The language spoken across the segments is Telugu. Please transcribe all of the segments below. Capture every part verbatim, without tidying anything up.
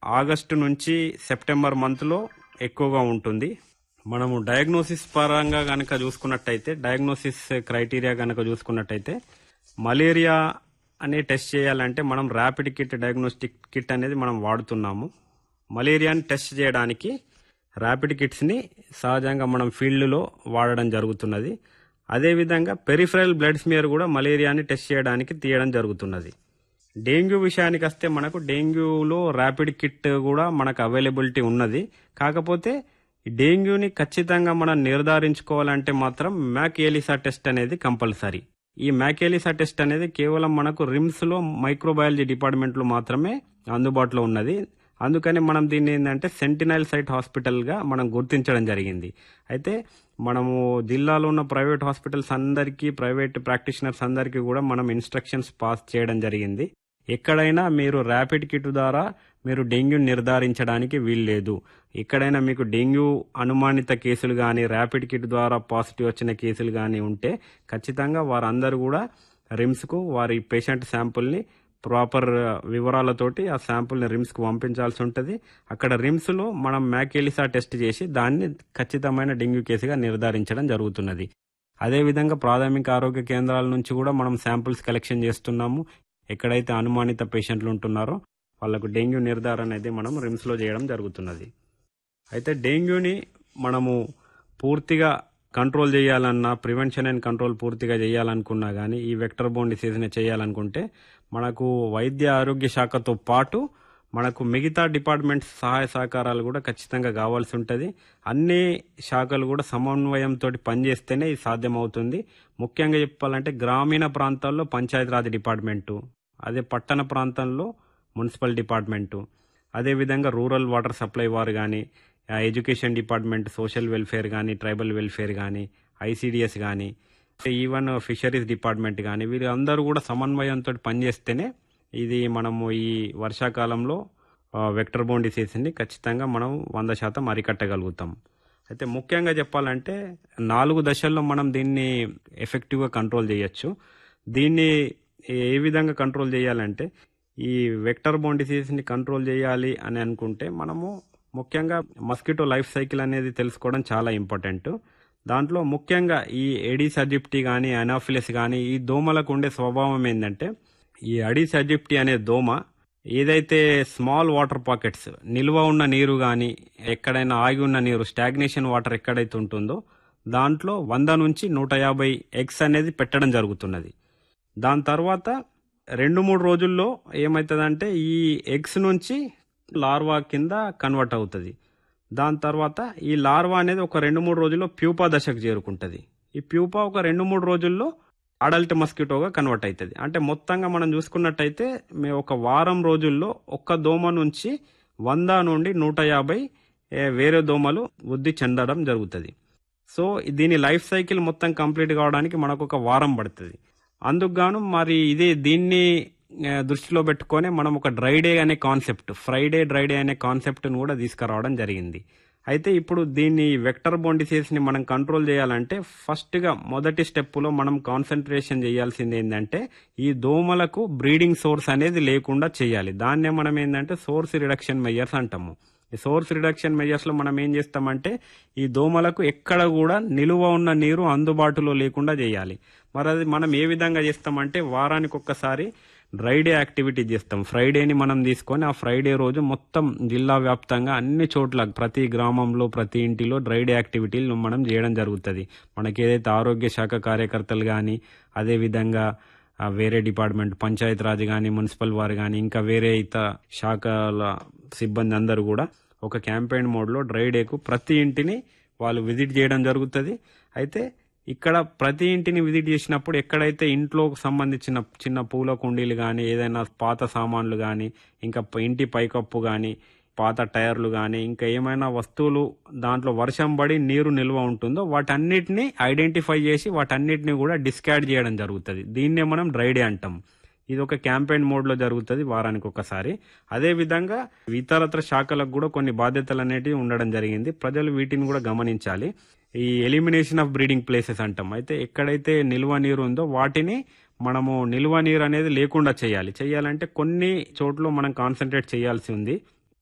ఆగస్టు నుంచి సెప్టెంబర్ మంత్లో ఎక్కువగా ఉంటుంది. మనము డయాగ్నోసిస్ పరంగా కనుక చూసుకున్నట్టయితే, డయాగ్నోసిస్ క్రైటీరియా కనుక చూసుకున్నట్టయితే, మలేరియా అనే టెస్ట్ చేయాలంటే మనం ర్యాపిడ్ కిట్ డయాగ్నోస్టిక్ కిట్ అనేది మనం వాడుతున్నాము. మలేరియాని టెస్ట్ చేయడానికి ర్యాపిడ్ కిట్స్ని సహజంగా మనం ఫీల్డ్లో వాడడం జరుగుతున్నది. అదేవిధంగా పెరిఫెరల్ బ్లడ్ స్మియర్ కూడా మలేరియాని టెస్ట్ చేయడానికి తీయడం జరుగుతున్నది. డెంగ్యూ విషయానికి వస్తే మనకు డెంగ్యూలో ర్యాపిడ్ కిట్ కూడా మనకు అవైలబిలిటీ ఉన్నది. కాకపోతే డెంగ్యూని ఖచ్చితంగా మనం నిర్ధారించుకోవాలంటే మాత్రం మ్యాక్ ఎలిసా టెస్ట్ అనేది కంపల్సరీ. ఈ మ్యాక్ ఎలిసా టెస్ట్ అనేది కేవలం మనకు రిమ్స్లో మైక్రోబయాలజీ డిపార్ట్మెంట్లో మాత్రమే అందుబాటులో ఉన్నది. అందుకని మనం దీన్ని ఏంటంటే సెంటినైల్ సైట్ హాస్పిటల్గా మనం గుర్తించడం జరిగింది. అయితే మనము జిల్లాలో ఉన్న ప్రైవేట్ హాస్పిటల్స్ అందరికీ, ప్రైవేట్ ప్రాక్టీషనర్స్ అందరికీ కూడా మనం ఇన్స్ట్రక్షన్స్ పాస్ చేయడం జరిగింది. ఎక్కడైనా మీరు ర్యాపిడ్ కిట్ ద్వారా మీరు డెంగ్యూ నిర్ధారించడానికి వీల్లేదు. ఎక్కడైనా మీకు డెంగ్యూ అనుమానిత కేసులు కానీ, ర్యాపిడ్ కిట్ ద్వారా పాజిటివ్ వచ్చిన కేసులు కానీ ఉంటే ఖచ్చితంగా వారందరూ కూడా రిమ్స్కు వారి పేషెంట్ శాంపుల్ని ప్రాపర్ వివరాలతోటి ఆ శాంపుల్ని రిమ్స్కు పంపించాల్సి ఉంటుంది. అక్కడ రిమ్స్లో మనం మ్యాక్ ఎలిసా టెస్ట్ చేసి దాన్ని ఖచ్చితమైన డెంగ్యూ కేసుగా నిర్ధారించడం జరుగుతున్నది. అదేవిధంగా ప్రాథమిక ఆరోగ్య కేంద్రాల నుంచి కూడా మనం శాంపుల్స్ కలెక్షన్ చేస్తున్నాము. ఎక్కడైతే అనుమానిత పేషెంట్లు ఉంటున్నారో వాళ్ళకు డెంగ్యూ నిర్ధారణ అనేది మనం రిమ్స్లో చేయడం జరుగుతున్నది. అయితే డెంగ్యూని మనము పూర్తిగా కంట్రోల్ చేయాలన్నా, ప్రివెన్షన్ అండ్ కంట్రోల్ పూర్తిగా చేయాలనుకున్నా కానీ, ఈ వెక్టర్ బోర్న్ డిసీజ్ని చేయాలనుకుంటే మనకు వైద్య ఆరోగ్య శాఖతో పాటు మనకు మిగతా డిపార్ట్మెంట్స్ సహాయ సహకారాలు కూడా ఖచ్చితంగా కావాల్సి ఉంటుంది. అన్ని శాఖలు కూడా సమన్వయంతో పనిచేస్తేనే ఇది సాధ్యమవుతుంది. ముఖ్యంగా చెప్పాలంటే గ్రామీణ ప్రాంతాల్లో పంచాయతీరాజ్ డిపార్ట్మెంటు, అదే పట్టణ ప్రాంతంలో మున్సిపల్ డిపార్ట్మెంటు, అదేవిధంగా రూరల్ వాటర్ సప్లై వారు కానీ, ఎడ్యుకేషన్ డిపార్ట్మెంట్, సోషల్ వెల్ఫేర్ కానీ, ట్రైబల్ వెల్ఫేర్ కానీ, ఐసీడీఎస్ కానీ, ఈవెన్ ఫిషరీస్ డిపార్ట్మెంట్ కానీ, వీరందరూ కూడా సమన్వయంతో పనిచేస్తేనే ఇది మనము ఈ వర్షాకాలంలో వెక్టర్ బోర్న్ డిసీజ్ని ఖచ్చితంగా మనం వంద శాతం అరికట్టగలుగుతాం. అయితే ముఖ్యంగా చెప్పాలంటే నాలుగు దశల్లో మనం దీన్ని ఎఫెక్టివ్గా కంట్రోల్ చేయొచ్చు. దీన్ని ఏ విధంగా కంట్రోల్ చేయాలంటే, ఈ వెక్టర్ బోర్న్ డిసీజ్ని కంట్రోల్ చేయాలి అని అనుకుంటే మనము ముఖ్యంగా మస్కిటో లైఫ్ సైకిల్ అనేది తెలుసుకోవడం చాలా ఇంపార్టెంట్. దాంట్లో ముఖ్యంగా ఈ ఎడీస్ అజిప్టీ కానీ, అనాఫిలిస్ కానీ, ఈ దోమలకు ఉండే స్వభావం ఏంటంటే, ఈ అడీస్ అజిప్టీ అనే దోమ ఏదైతే స్మాల్ వాటర్ పాకెట్స్, నిల్వ ఉన్న నీరు కానీ, ఎక్కడైనా ఆగి ఉన్న నీరు, స్టాగ్నేషన్ వాటర్ ఎక్కడైతే ఉంటుందో దాంట్లో వంద నుంచి నూట యాభై ఎగ్స్ అనేది పెట్టడం జరుగుతున్నది. దాని తర్వాత రెండు మూడు రోజుల్లో ఏమవుతుందంటే ఈ ఎగ్స్ నుంచి లార్వా కింద కన్వర్ట్ అవుతుంది. దాని తర్వాత ఈ లార్వా అనేది ఒక రెండు మూడు రోజుల్లో ప్యూపా దశకు చేరుకుంటుంది. ఈ ప్యూపా ఒక రెండు మూడు రోజుల్లో అడల్ట్ మస్కిటోగా కన్వర్ట్ అవుతుంది. అంటే మొత్తంగా మనం చూసుకున్నట్టయితే మేము ఒక వారం రోజుల్లో ఒక్క దోమ నుంచి వంద నుండి నూట యాభై వేరే దోమలు వృద్ధి చెందడం జరుగుతుంది. సో దీని లైఫ్ సైకిల్ మొత్తం కంప్లీట్ కావడానికి మనకు ఒక వారం పడుతుంది. అందుకు గాను మరి ఇదే దీన్ని దృష్టిలో పెట్టుకొని మనం ఒక డ్రై డే అనే కాన్సెప్ట్, ఫ్రైడే డ్రై డే అనే కాన్సెప్ట్ను కూడా తీసుకురావడం జరిగింది. అయితే ఇప్పుడు దీన్ని వెక్టర్ బోర్న్ డిసీజ్ని మనం కంట్రోల్ చేయాలంటే ఫస్ట్గా మొదటి స్టెప్లో మనం కాన్సన్ట్రేషన్ చేయాల్సింది ఏంటంటే ఈ దోమలకు బ్రీడింగ్ సోర్స్ అనేది లేకుండా చేయాలి. దాన్నే మనం ఏంటంటే సోర్స్ రిడక్షన్ మెజర్స్ అంటాము. ఈ సోర్స్ రిడక్షన్ మెజర్స్లో మనం ఏం చేస్తామంటే ఈ దోమలకు ఎక్కడ కూడా నిలువ ఉన్న నీరు అందుబాటులో లేకుండా చేయాలి. మరి అది మనం ఏ విధంగా చేస్తామంటే వారానికి ఒక్కసారి డ్రై డే యాక్టివిటీ చేస్తాం. ఫ్రైడేని మనం తీసుకొని ఆ ఫ్రైడే రోజు మొత్తం జిల్లా వ్యాప్తంగా అన్ని చోట్ల, ప్రతి గ్రామంలో, ప్రతి ఇంటిలో డ్రై డే యాక్టివిటీలు మనం చేయడం జరుగుతుంది. మనకి ఏదైతే ఆరోగ్య శాఖ కార్యకర్తలు కానీ, అదేవిధంగా వేరే డిపార్ట్మెంట్ పంచాయతీరాజ్ కానీ, మున్సిపల్ వారు కానీ, ఇంకా వేరే ఇతర శాఖల సిబ్బంది అందరూ కూడా ఒక క్యాంపెయిన్ మోడ్లో డ్రై డేకు ప్రతి ఇంటిని వాళ్ళు విజిట్ చేయడం జరుగుతుంది. అయితే ఇక్కడ ప్రతి ఇంటిని విజిట్ చేసినప్పుడు ఎక్కడైతే ఇంట్లోకి సంబంధించిన చిన్న పూల కుండీలు కానీ, ఏదైనా పాత సామాన్లు కానీ, ఇంకా ఇంటి పైకప్పు కానీ, పాత టైర్లు కానీ, ఇంకా ఏమైనా వస్తువులు దాంట్లో వర్షం పడి నీరు నిల్వ ఉంటుందో వాటన్నిటిని ఐడెంటిఫై చేసి వాటన్నిటిని కూడా డిస్కార్డ్ చేయడం జరుగుతుంది. దీన్నే మనం డ్రై డే అంటాం. ఇది ఒక క్యాంపెయిన్ మోడ్లో జరుగుతుంది వారానికి ఒకసారి. అదేవిధంగా ఇతరత్ర శాఖలకు కూడా కొన్ని బాధ్యతలు అనేటివి ఉండడం జరిగింది. ప్రజలు వీటిని కూడా గమనించాలి. ఈ ఎలిమినేషన్ ఆఫ్ బ్రీడింగ్ ప్లేసెస్ అంటాం. అయితే ఎక్కడైతే నిల్వ నీరు ఉందో వాటిని మనము నిల్వ నీరు అనేది లేకుండా చేయాలి. చేయాలంటే కొన్ని చోట్ల మనం కాన్సన్ట్రేట్ చేయాల్సి ఉంది.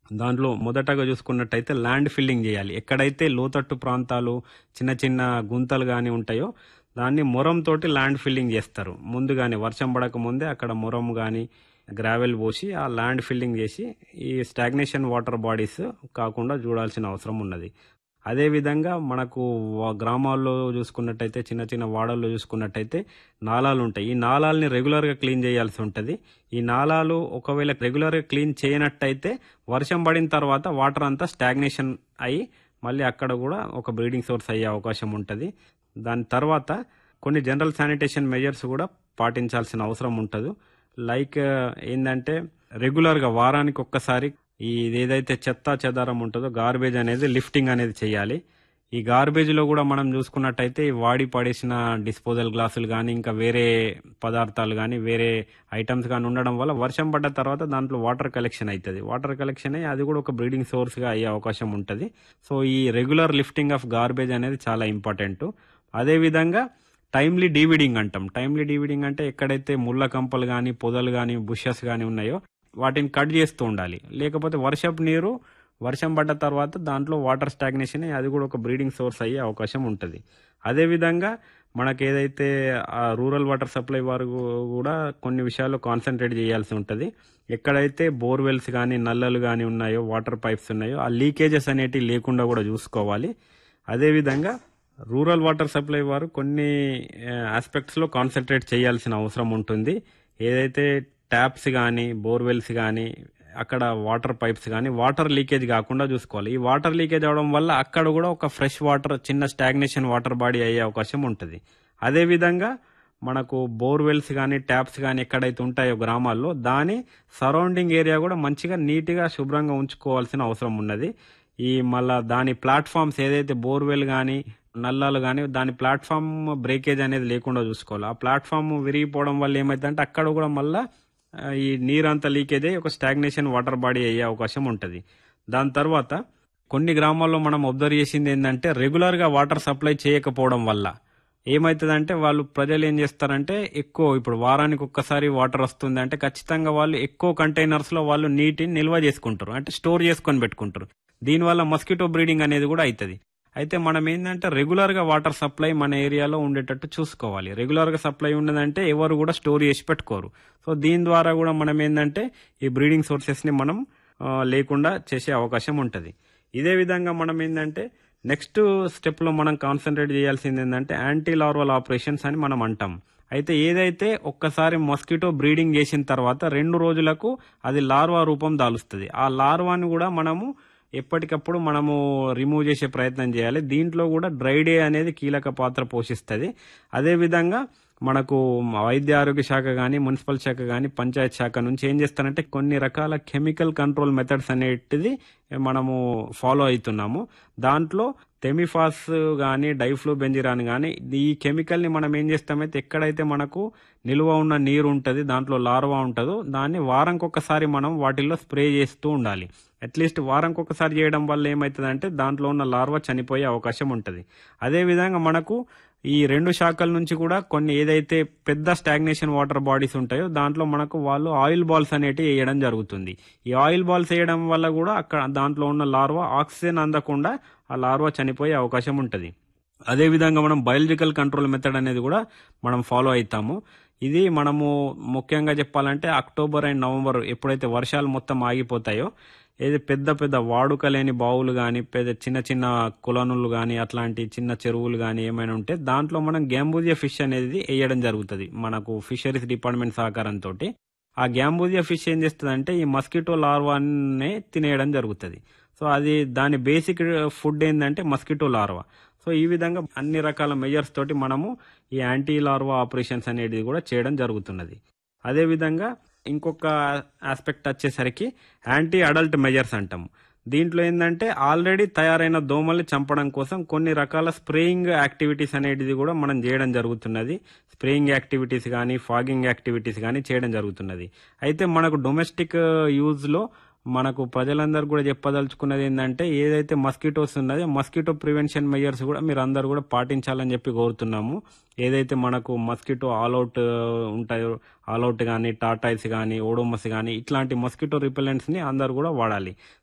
దాంట్లో మొదటగా చూసుకున్నట్టయితే ల్యాండ్ ఫిల్లింగ్ చేయాలి. ఎక్కడైతే లోతట్టు ప్రాంతాలు చిన్న చిన్న గుంతలు కానీ ఉంటాయో దాన్ని మొరం తోటి ల్యాండ్ ఫిల్లింగ్ చేస్తారు. ముందుగానే వర్షం పడక ముందే అక్కడ మొరం కానీ గ్రావెల్ పోసి ఆ ల్యాండ్ ఫిల్లింగ్ చేసి ఈ స్టాగ్నేషన్ వాటర్ బాడీస్ కాకుండా చూడాల్సిన అవసరం ఉన్నది. అదేవిధంగా మనకు గ్రామాల్లో చూసుకున్నట్టయితే చిన్న చిన్న వాడల్లో చూసుకున్నట్టయితే నాలాలు ఉంటాయి. ఈ నాలాల్ని రెగ్యులర్గా క్లీన్ చేయాల్సి ఉంటుంది. ఈ నాలాలు ఒకవేళ రెగ్యులర్గా క్లీన్ చేయనట్టయితే వర్షం పడిన తర్వాత వాటర్ అంతా స్టాగ్నేషన్ అయ్యి మళ్ళీ అక్కడ కూడా ఒక బ్రీడింగ్ సోర్స్ అయ్యే అవకాశం ఉంటుంది. దాని తర్వాత కొన్ని జనరల్ శానిటేషన్ మెజర్స్ కూడా పాటించాల్సిన అవసరం ఉంటుంది. లైక్ ఏంటంటే రెగ్యులర్గా వారానికి ఒక్కసారి ఈ ఏదైతే చెత్త చెదారం ఉంటుందో గార్బేజ్ అనేది లిఫ్టింగ్ అనేది చేయాలి. ఈ గార్బేజ్లో కూడా మనం చూసుకున్నట్టయితే వాడి పడేసిన డిస్పోజల్ గ్లాసులు కానీ ఇంకా వేరే పదార్థాలు కానీ వేరే ఐటమ్స్ కానీ ఉండడం వల్ల వర్షం పడ్డ తర్వాత దాంట్లో వాటర్ కలెక్షన్ అవుతుంది. వాటర్ కలెక్షన్ అయ్యి అది కూడా ఒక బ్రీడింగ్ సోర్స్గా అయ్యే అవకాశం ఉంటుంది. సో ఈ రెగ్యులర్ లిఫ్టింగ్ ఆఫ్ గార్బేజ్ అనేది చాలా ఇంపార్టెంట్. అదేవిధంగా టైమ్లీ డీవిడింగ్ అంటాం. టైమ్లీ డీవిడింగ్ అంటే ఎక్కడైతే ముళ్ళ కంపలు కానీ పొదలు కానీ బుషెస్ కానీ ఉన్నాయో వాటిని కట్ చేస్తూ ఉండాలి. లేకపోతే వర్షపు నీరు వర్షం పడ్డ తర్వాత దాంట్లో వాటర్ స్టాగ్నేషన్ అది కూడా ఒక బ్రీడింగ్ సోర్స్ అయ్యే అవకాశం ఉంటుంది. అదేవిధంగా మనకు ఏదైతే ఆ రూరల్ వాటర్ సప్లై వారు కూడా కొన్ని విషయాల్లో కాన్సన్ట్రేట్ చేయాల్సి ఉంటుంది. ఎక్కడైతే బోర్వెల్స్ కానీ నల్లలు కానీ ఉన్నాయో వాటర్ పైప్స్ ఉన్నాయో ఆ లీకేజెస్ అనేటివి లేకుండా కూడా చూసుకోవాలి. అదేవిధంగా రూరల్ వాటర్ సప్లై వారు కొన్ని ఆస్పెక్ట్స్లో కాన్సన్ట్రేట్ చేయాల్సిన అవసరం ఉంటుంది. ఏదైతే ట్యాప్స్ కానీ బోర్వెల్స్ కానీ అక్కడ వాటర్ పైప్స్ కానీ వాటర్ లీకేజ్ కాకుండా చూసుకోవాలి. ఈ వాటర్ లీకేజ్ అవడం వల్ల అక్కడ కూడా ఒక ఫ్రెష్ వాటర్ చిన్న స్టాగ్నేషన్ వాటర్ బాడీ అయ్యే అవకాశం ఉంటుంది. అదేవిధంగా మనకు బోర్వెల్స్ కానీ ట్యాప్స్ కానీ ఎక్కడైతే ఉంటాయో గ్రామాల్లో దాని సరౌండింగ్ ఏరియా కూడా మంచిగా నీట్గా శుభ్రంగా ఉంచుకోవాల్సిన అవసరం ఉన్నది. ఈ మళ్ళా దాని ప్లాట్ఫామ్స్ ఏదైతే బోర్వెల్ కానీ నల్లాలు కానీ దాని ప్లాట్ఫామ్ బ్రేకేజ్ అనేది లేకుండా చూసుకోవాలి. ఆ ప్లాట్ఫామ్ విరిగిపోవడం వల్ల ఏమైందంటే అక్కడ కూడా మళ్ళీ ఈ నీరంతా లీకేజ్ అయ్యి ఒక స్టాగ్నేషన్ వాటర్ బాడీ అయ్యే అవకాశం ఉంటుంది. దాని తర్వాత కొన్ని గ్రామాల్లో మనం అబ్జర్వ్ చేసింది ఏంటంటే రెగ్యులర్గా వాటర్ సప్లై చేయకపోవడం వల్ల ఏమవుతుందంటే వాళ్ళు ప్రజలు ఏం చేస్తారంటే ఎక్కువ ఇప్పుడు వారానికి ఒక్కసారి వాటర్ వస్తుంది అంటే ఖచ్చితంగా వాళ్ళు ఎక్కువ కంటైనర్స్లో వాళ్ళు నీటిని నిల్వ చేసుకుంటారు, అంటే స్టోర్ చేసుకొని పెట్టుకుంటారు. దీనివల్ల మస్కిటో బ్రీడింగ్ అనేది కూడా అవుతుంది. అయితే మనం ఏంటంటే రెగ్యులర్గా వాటర్ సప్లై మన ఏరియాలో ఉండేటట్టు చూసుకోవాలి. రెగ్యులర్గా సప్లై ఉన్నదంటే ఎవరు కూడా స్టోర్ చేసి పెట్టుకోరు. సో దీని ద్వారా కూడా మనం ఏంటంటే ఈ బ్రీడింగ్ సోర్సెస్ని మనం లేకుండా చేసే అవకాశం ఉంటుంది. ఇదే విధంగా మనం ఏంటంటే నెక్స్ట్ స్టెప్లో మనం కాన్సన్ట్రేట్ చేయాల్సింది ఏంటంటే యాంటీ లార్వల్ ఆపరేషన్స్ అని మనం అంటాం. అయితే ఏదైతే ఒక్కసారి మస్కిటో బ్రీడింగ్ చేసిన తర్వాత రెండు రోజులకు అది లార్వా రూపం దాలుస్తుంది. ఆ లార్వాని కూడా మనము ఎప్పటికప్పుడు మనము రిమూవ్ చేసే ప్రయత్నం చేయాలి. దీంట్లో కూడా డ్రై డే అనేది కీలక పాత్ర పోషిస్తుంది. అదేవిధంగా మనకు వైద్య ఆరోగ్య శాఖ కానీ మున్సిపల్ శాఖ కానీ పంచాయత్ శాఖ నుంచి ఏం చేస్తారంటే కొన్ని రకాల కెమికల్ కంట్రోల్ మెథడ్స్ అనేటిది మనము ఫాలో అవుతున్నాము. దాంట్లో థెమిఫాస్ కానీ డైఫ్లూబెంజిరాన్ కానీ ఈ కెమికల్ని మనం ఏం చేస్తామైతే ఎక్కడైతే మనకు నిల్వ ఉన్న నీరు ఉంటుంది దాంట్లో లార్వా ఉంటుందో దాన్ని వారంకొకసారి మనం వాటిల్లో స్ప్రే చేస్తూ ఉండాలి. అట్లీస్ట్ వారంకొకసారి చేయడం వల్ల ఏమవుతుందంటే దాంట్లో ఉన్న లార్వా చనిపోయే అవకాశం ఉంటుంది. అదేవిధంగా మనకు ఈ రెండు శాఖల నుంచి కూడా కొన్ని ఏదైతే పెద్ద స్టాగ్నేషన్ వాటర్ బాడీస్ ఉంటాయో దాంట్లో మనకు వాళ్ళు ఆయిల్ బాల్స్ అనేటివి వేయడం జరుగుతుంది. ఈ ఆయిల్ బాల్స్ వేయడం వల్ల కూడా అక్కడ దాంట్లో ఉన్న లార్వా ఆక్సిజన్ అందకుండా ఆ లార్వా చనిపోయే అవకాశం ఉంటుంది. అదేవిధంగా మనం బయాలజికల్ కంట్రోల్ మెథడ్ అనేది కూడా మనం ఫాలో అవుతాము. ఇది మనము ముఖ్యంగా చెప్పాలంటే అక్టోబర్ అండ్ నవంబర్ ఎప్పుడైతే వర్షాలు మొత్తం ఆగిపోతాయో ఏది పెద్ద పెద్ద వాడుక లేని బావులు కానీ పెద్ద చిన్న చిన్న కొలనులు కానీ అట్లాంటి చిన్న చెరువులు కానీ ఏమైనా ఉంటే దాంట్లో మనం గ్యాంబూజియా ఫిష్ అనేది వేయడం జరుగుతుంది మనకు ఫిషరీస్ డిపార్ట్మెంట్ సహకారంతో. ఆ గ్యాంబూజియా ఫిష్ ఏం చేస్తుంది అంటే ఈ మస్కిటో లార్వానే తినేయడం జరుగుతుంది. సో అది దాని బేసిక్ ఫుడ్ ఏంటంటే మస్కిటో లార్వా. సో ఈ విధంగా అన్ని రకాల మెజర్స్ తోటి మనము ఈ యాంటీ లార్వా ఆపరేషన్స్ అనేది కూడా చేయడం జరుగుతున్నది. అదేవిధంగా ఇంకొక ఆస్పెక్ట్ వచ్చేసరికి యాంటీ అడల్ట్ మెజర్స్ అంటాము. దీంట్లో ఏంటంటే ఆల్రెడీ తయారైన దోమల్ని చంపడం కోసం కొన్ని రకాల స్ప్రేయింగ్ యాక్టివిటీస్ అనేది కూడా మనం చేయడం జరుగుతున్నది. స్ప్రేయింగ్ యాక్టివిటీస్ కానీ ఫాగింగ్ యాక్టివిటీస్ కానీ చేయడం జరుగుతున్నది. అయితే మనకు డొమెస్టిక్ యూజ్లో మనకు ప్రజలందరూ కూడా చెప్పదలుచుకున్నది ఏంటంటే ఏదైతే మస్కిటోస్ ఉన్నదో మస్కిటో ప్రివెన్షన్ మెజర్స్ కూడా మీరు అందరూ కూడా పాటించాలని చెప్పి కోరుతున్నాము. ఏదైతే మనకు మస్కిటో ఆల్అవుట్ ఉంటాయో ఆల్అవుట్ కానీ టాటాయిస్ కానీ ఓడోమస్ కానీ ఇట్లాంటి మస్కిటో రిపెలెంట్స్ని అందరూ కూడా వాడాలి.